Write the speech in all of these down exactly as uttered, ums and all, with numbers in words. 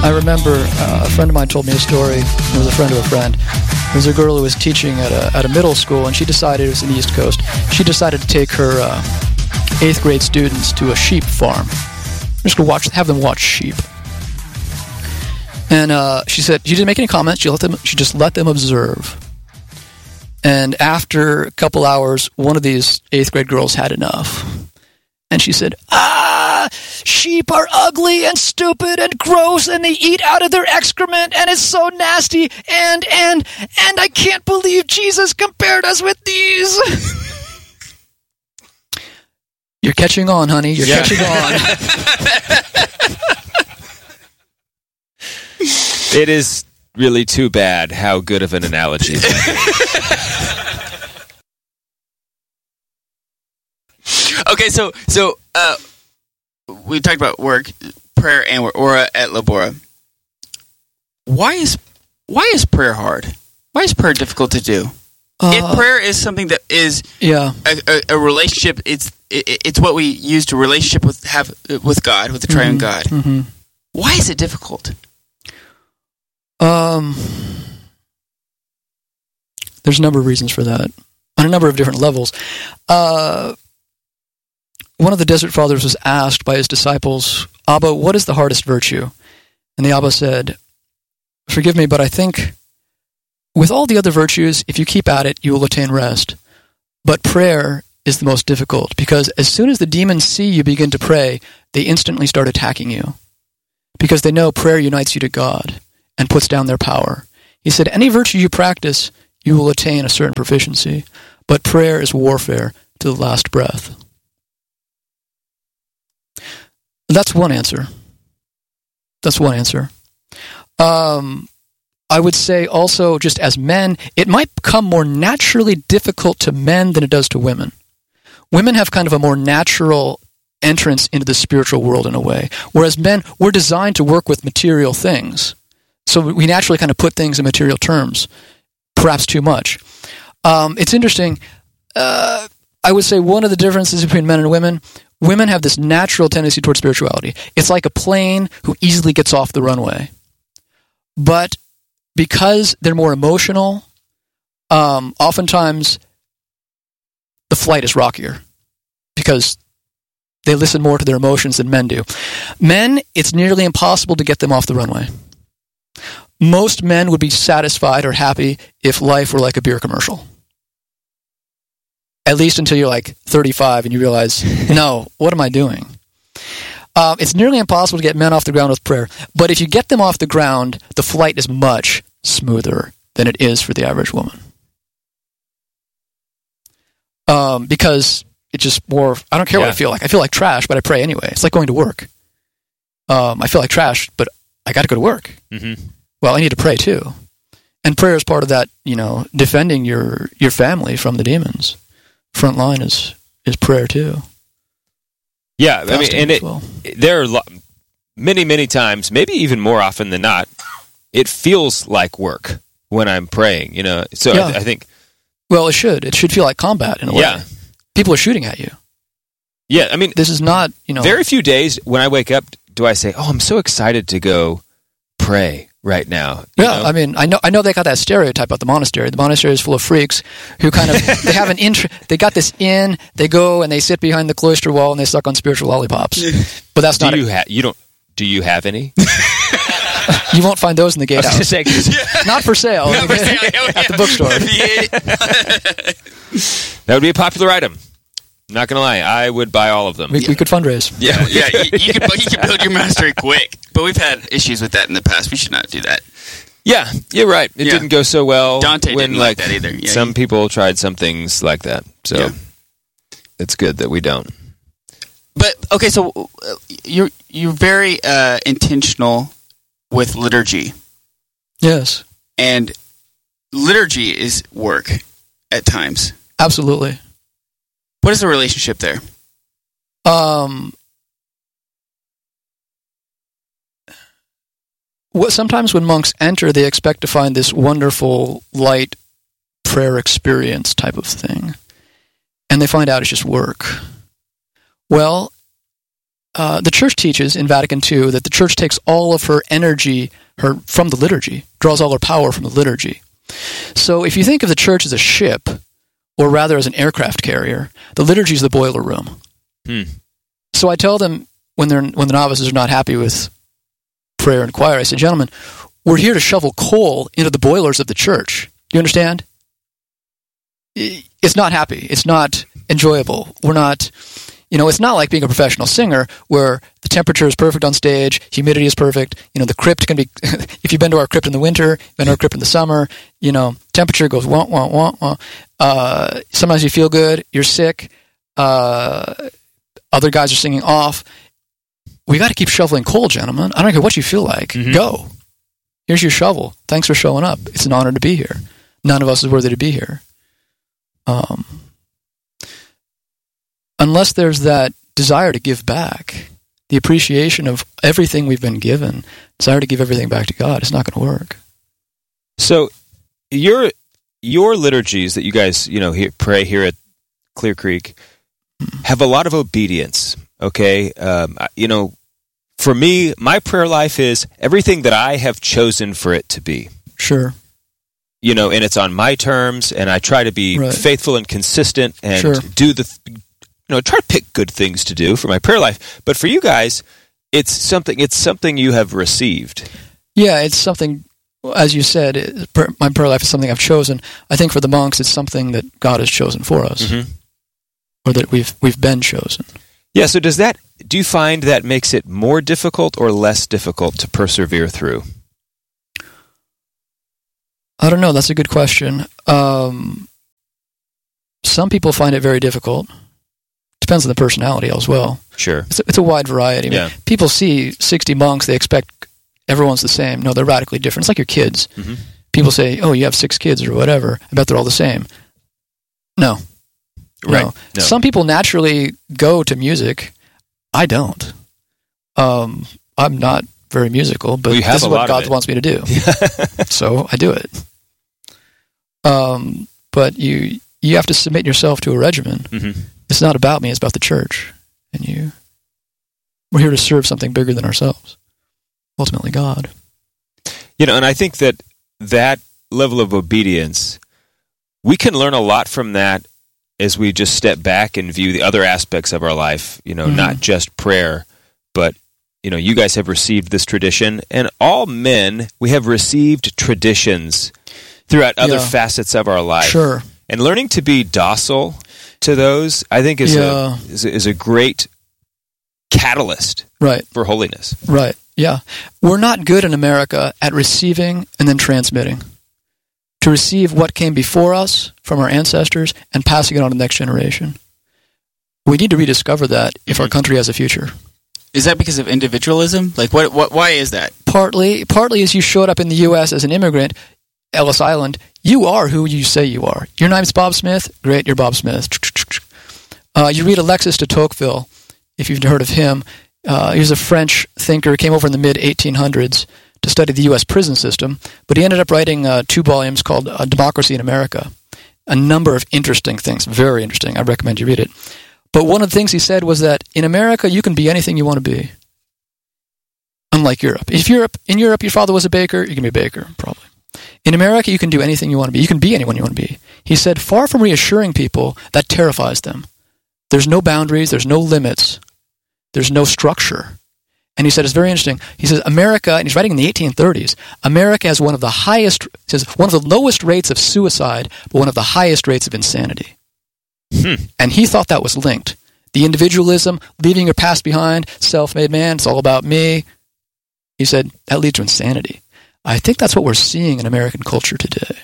I remember uh, a friend of mine told me a story. It was a friend of a friend. There was a girl who was teaching at a, at a middle school, and she decided, it was in the East Coast, she decided to take her uh, eighth grade students to a sheep farm. Just go watch, have them watch sheep. And uh, she said, she didn't make any comments, she, let them, she just let them observe. And after a couple hours, one of these eighth grade girls had enough. And she said, ah, sheep are ugly and stupid and gross, and they eat out of their excrement, and it's so nasty, and, and, and I can't believe Jesus compared us with these. You're catching on, honey. You're Yeah. catching on. It is really too bad how good of an analogy that is. Okay, so so uh, we talked about work, prayer, and we're Aura at Labora. Why is why is prayer hard? Why is prayer difficult to do? Uh, if prayer is something that is yeah. a, a, a relationship, it's it, it's what we use to relationship with have with God, with the Triune Mhm, God. mhm. Why is it difficult? Um, there's a number of reasons for that, on a number of different levels. Uh, one of the Desert Fathers was asked by his disciples, Abba, what is the hardest virtue? And the Abba said, forgive me, but I think with all the other virtues, if you keep at it, you will attain rest. But prayer is the most difficult, because as soon as the demons see you begin to pray, they instantly start attacking you, because they know prayer unites you to God and puts down their power. He said, any virtue you practice, you will attain a certain proficiency, but prayer is warfare to the last breath. That's one answer. That's one answer. Um, I would say also, just as men, it might become more naturally difficult to men than it does to women. Women have kind of a more natural entrance into the spiritual world in a way, whereas men, we're designed to work with material things. So we naturally kind of put things in material terms, perhaps too much. Um, it's interesting. Uh, I would say one of the differences between men and women, women have this natural tendency towards spirituality. It's like a plane who easily gets off the runway. But because they're more emotional, um, oftentimes the flight is rockier because they listen more to their emotions than men do. Men, it's nearly impossible to get them off the runway. Most men would be satisfied or happy if life were like a beer commercial. At least until you're like thirty-five and you realize, no, what am I doing? Uh, it's nearly impossible to get men off the ground with prayer. But if you get them off the ground, the flight is much smoother than it is for the average woman. Um, because it's just more, I don't care Yeah. what I feel like. I feel like trash, but I pray anyway. It's like going to work. Um, I feel like trash, but I got to go to work. Mm-hmm. Well, I need to pray too. And prayer is part of that, you know, defending your, your family from the demons. Front line is, is prayer too. Yeah, I mean, Fasting and as it, well. there are lo- many, many times, maybe even more often than not, it feels like work when I'm praying, you know. So Yeah. I, I think, Well, it should. It should feel like combat in a way. yeah, People are shooting at you. yeah. I mean, This is not, you know. very few days when I wake up do I say, "Oh, I'm so excited to go pray right now." You Yeah, know? I mean, I know, I know they got that stereotype about the monastery. The monastery is full of freaks who kind of they have an int- They got this in. They go and they sit behind the cloister wall and they suck on spiritual lollipops. But that's do not. you it. have? You don't? Do you have any? You won't find those in the I was gonna gatehouse. say, 'cause Not for sale. Not for sale. At the bookstore. that would be a popular item. Not gonna lie, I would buy all of them. We, we could fundraise. Yeah, yeah. You, you can you can build your monastery quick, but we've had issues with that in the past. We should not do that. Yeah, you're right. It Yeah. didn't go so well. Dante when, didn't like that either. Yeah, some he- people tried some things like that. So Yeah. it's good that we don't. But okay, so uh, you're you're very uh, intentional with liturgy, Yes, and liturgy is work at times. absolutely. What is the relationship there? Um, what sometimes when monks enter, they expect to find this wonderful light prayer experience type of thing, and they find out it's just work. Well, uh, the church teaches in Vatican Two that the church takes all of her energy her from the liturgy, draws all her power from the liturgy. So if you think of the church as a ship, or rather as an aircraft carrier, the liturgy is the boiler room. Hmm. So I tell them when they're when the novices are not happy with prayer and choir, I say, gentlemen, we're here to shovel coal into the boilers of the church. Do you understand? It's not happy. It's not enjoyable. We're not, you know, it's not like being a professional singer where the temperature is perfect on stage, humidity is perfect. You know, the crypt can be, if you've been to our crypt in the winter, been to our crypt in the summer, you know, temperature goes wah, wah, wah, wah. Uh, sometimes you feel good, you're sick, uh, other guys are singing off. We got to keep shoveling coal, gentlemen. I don't care what you feel like. Mm-hmm. Go. Here's your shovel. Thanks for showing up. It's an honor to be here. None of us is worthy to be here. Um, unless there's that desire to give back, the appreciation of everything we've been given, desire to give everything back to God, it's not going to work. So your your liturgies that you guys, you know, here, pray here at Clear Creek have a lot of obedience, okay? Um, you know, for me, my prayer life is everything that I have chosen for it to be. Sure. You know, and it's on my terms, and I try to be right. faithful and consistent and sure. do the, you know, try to pick good things to do for my prayer life. But for you guys, it's something, it's something you have received. Yeah, it's something, as you said, it, my prayer life is something I've chosen. I think for the monks, it's something that God has chosen for us, mm-hmm. or that we've we've been chosen. Yeah, so does that, do you find that makes it more difficult or less difficult to persevere through? I don't know. That's a good question. Um, some people find it very difficult. Depends on the personality as well. Sure. It's a, it's a wide variety. I mean, yeah. People see sixty monks, they expect everyone's the same. No, they're radically different. It's like your kids. Mm-hmm. People say, oh, you have six kids or whatever. I bet they're all the same. No. Right. No. No. Some people naturally go to music. I don't. Um, I'm not very musical, but well, this is what God wants me to do. So I do it. Um, but you you have to submit yourself to a regimen. Mm-hmm. It's not about me, it's about the church. And you we're here to serve something bigger than ourselves. Ultimately God. You know, and I think that that level of obedience, we can learn a lot from that as we just step back and view the other aspects of our life, you know, mm-hmm. not just prayer, but you know, you guys have received this tradition, and all men, we have received traditions throughout other yeah. facets of our life. Sure. And learning to be docile to those, I think, is, yeah. a, is, a, is a great catalyst right. for holiness. Right, yeah. We're not good in America at receiving and then transmitting. To receive what came before us from our ancestors and passing it on to the next generation. We need to rediscover that if our country has a future. Is that because of individualism? Like, what? What? Why is that? Partly, partly as you showed up in the U S as an immigrant, Ellis Island, you are who you say you are. Your name's Bob Smith? Great, you're Bob Smith. Uh, you read Alexis de Tocqueville, if you've heard of him. Uh, he was a French thinker, came over in the mid eighteen hundreds to study the U S prison system, but he ended up writing uh, two volumes called uh, Democracy in America. A number of interesting things, very interesting. I recommend you read it. But one of the things he said was that in America, you can be anything you want to be. Unlike Europe. If Europe, in Europe, your father was a baker, you can be a baker, probably. In America, you can do anything you want to be. You can be anyone you want to be. He said, far from reassuring people, that terrifies them. There's no boundaries, there's no limits, there's no structure. And he said, it's very interesting. He says, America, and he's writing in the eighteen thirties, America has one of the highest, he says, one of the lowest rates of suicide, but one of the highest rates of insanity. Hmm. And he thought that was linked. The individualism, leaving your past behind, self-made man, it's all about me. He said, that leads to insanity. I think that's what we're seeing in American culture today.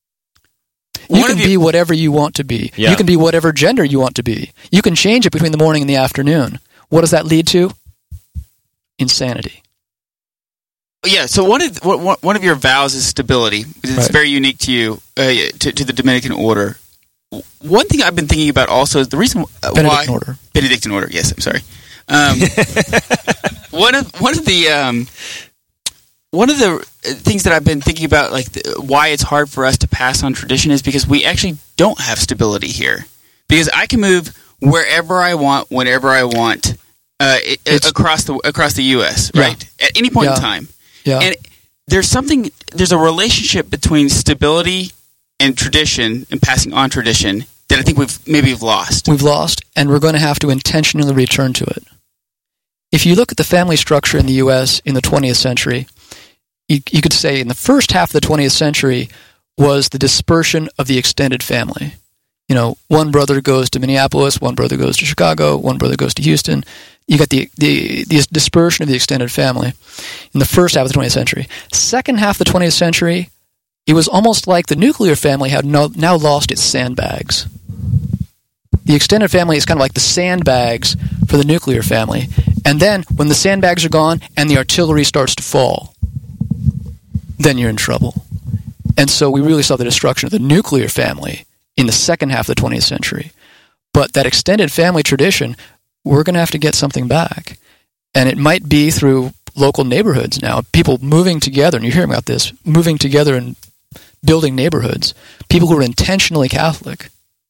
You One can you, be whatever you want to be. Yeah. You can be whatever gender you want to be. You can change it between the morning and the afternoon. What does that lead to? Insanity. Yeah, so one of one of your vows is stability. It's right. very unique to you, uh, to, to the Dominican order. One thing I've been thinking about also is the reason uh, Benedictine why order. Benedictine order. Yes, I'm sorry. Um, one of one of the um, one of the things that I've been thinking about, like the, why it's hard for us to pass on tradition, is because we actually don't have stability here. Because I can move wherever I want, whenever I want, uh, it, across the across the U S, right? Yeah. At any point yeah. in time. Yeah. And there's something, there's a relationship between stability and tradition and passing on tradition that I think we've maybe we've lost. We've lost, and we're going to have to intentionally return to it. If you look at the family structure in the U S in the twentieth century, you, you could say in the first half of the twentieth century was the dispersion of the extended family. You know, one brother goes to Minneapolis, one brother goes to Chicago, one brother goes to Houston. You got the, the, the dispersion of the extended family in the first half of the twentieth century. Second half of the twentieth century, it was almost like the nuclear family had no, now lost its sandbags. The extended family is kind of like the sandbags for the nuclear family. And then when the sandbags are gone and the artillery starts to fall, then you're in trouble. And so we really saw the destruction of the nuclear family in the second half of the twentieth century. But that extended family tradition, we're going to have to get something back. And it might be through local neighborhoods now, people moving together, and you're hearing about this, moving together and building neighborhoods, people who are intentionally Catholic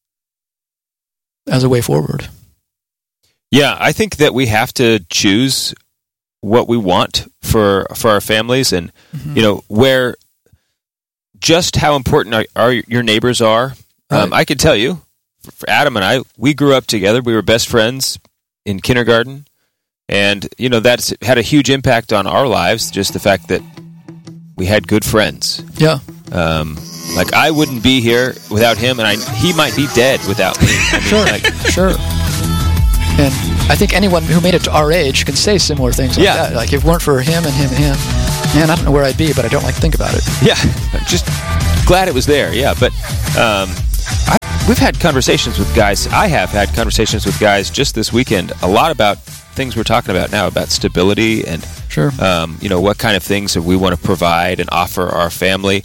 as a way forward. Yeah, I think that we have to choose what we want for for our families, and mm-hmm. you know, where just how important are, are your neighbors are. Right. Um, I can tell you, for Adam and I, we grew up together. We were best friends in kindergarten, and you know that's had a huge impact on our lives. Just the fact that we had good friends. Yeah. Um, like I wouldn't be here without him, and I, he might be dead without me. I mean, sure, like, sure. And I think anyone who made it to our age can say similar things like yeah. that. Like, if it weren't for him and him and him, man, I don't know where I'd be, but I don't like to think about it. Yeah, just glad it was there, yeah. But um, I, we've had conversations with guys, I have had conversations with guys just this weekend, a lot about things we're talking about now, about stability and, sure. um, you know, what kind of things that we want to provide and offer our family.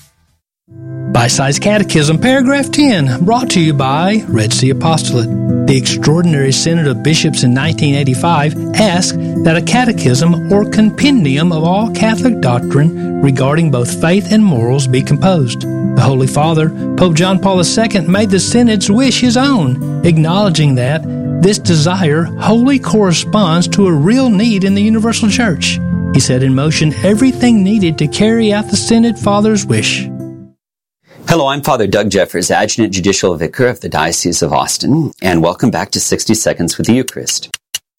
Bite-Sized Catechism, Paragraph ten, brought to you by Red Sea Apostolate. The Extraordinary Synod of Bishops in nineteen eighty-five asked that a catechism or compendium of all Catholic doctrine regarding both faith and morals be composed. The Holy Father, Pope John Paul the Second, made the Synod's wish his own, acknowledging that this desire wholly corresponds to a real need in the Universal Church. He set in motion everything needed to carry out the Synod Father's wish. Hello, I'm Father Doug Jeffers, Adjutant Judicial Vicar of the Diocese of Austin, and welcome back to sixty seconds with the Eucharist.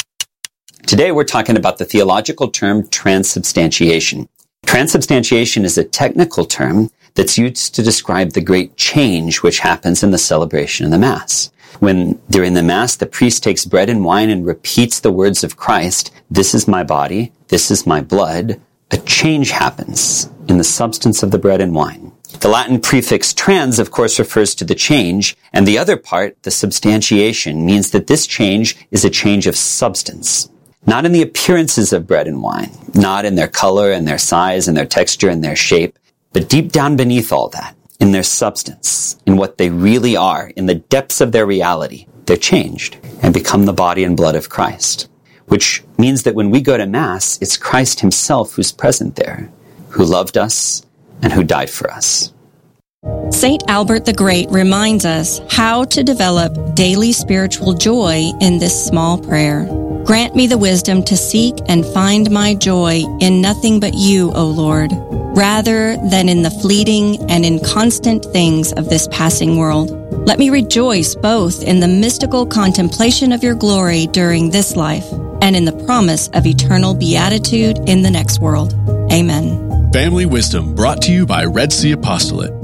Today we're talking about the theological term transubstantiation. Transubstantiation is a technical term that's used to describe the great change which happens in the celebration of the Mass. When, during the Mass, the priest takes bread and wine and repeats the words of Christ, "This is my body, this is my blood," a change happens in the substance of the bread and wine. The Latin prefix trans, of course, refers to the change, and the other part, the substantiation, means that this change is a change of substance. Not in the appearances of bread and wine, not in their color and their size and their texture and their shape, but deep down beneath all that, in their substance, in what they really are, in the depths of their reality, they're changed and become the body and blood of Christ. Which means that when we go to Mass, it's Christ himself who's present there, who loved us and who died for us. Saint Albert the Great reminds us how to develop daily spiritual joy in this small prayer. Grant me the wisdom to seek and find my joy in nothing but you, O Lord, rather than in the fleeting and inconstant things of this passing world. Let me rejoice both in the mystical contemplation of your glory during this life and in the promise of eternal beatitude in the next world. Amen. Family Wisdom brought to you by Red Sea Apostolate.